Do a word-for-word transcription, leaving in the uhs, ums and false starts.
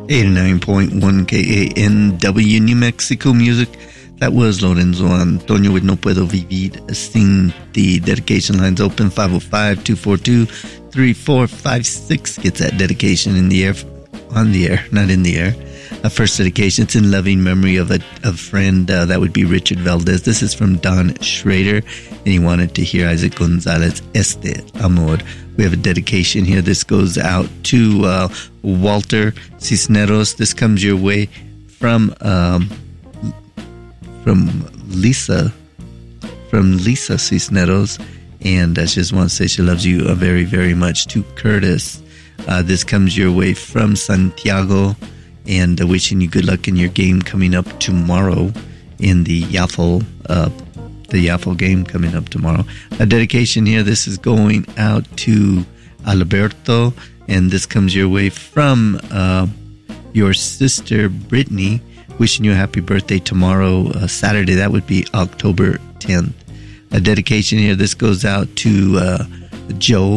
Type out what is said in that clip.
eighty-nine point one K A N W New Mexico Music. That was Lorenzo Antonio with No Puedo Vivir Sin Ti. Dedication lines open five oh five, two four two, three four five six. Gets that dedication in the air, on the air, not in the air. A first dedication, it's in loving memory of a, a friend, uh, that would be Richard Valdez. This is from Don Schrader, and he wanted to hear Isaac Gonzalez, Este Amor. We have a dedication here. This goes out to uh, Walter Cisneros. This comes your way from um, from Lisa, from Lisa Cisneros, and I just want to say she loves you uh, very, very much. To Curtis, uh, this comes your way from Santiago, and uh, wishing you good luck in your game coming up tomorrow in the Yaffle, uh, the Yaffle game coming up tomorrow. A dedication here. This is going out to Alberto, and this comes your way from uh, your sister Brittany, wishing you a happy birthday tomorrow, uh, Saturday. That would be October tenth. A dedication here. This goes out to uh, Joe